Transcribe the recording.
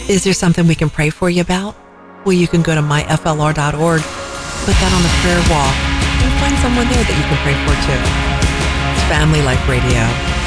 Is there something we can pray for you about? Well, you can go to myflr.org, put that on the prayer wall, and find someone there that you can pray for too. It's Family Life Radio.